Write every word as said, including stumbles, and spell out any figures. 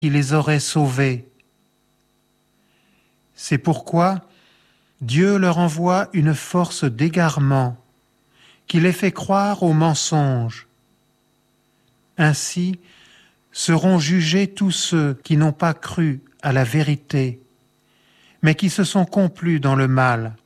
qui les aurait sauvés. C'est pourquoi Dieu leur envoie une force d'égarement qui les fait croire au mensonge. Ainsi seront jugés tous ceux qui n'ont pas cru à la vérité, mais qui se sont complus dans le mal.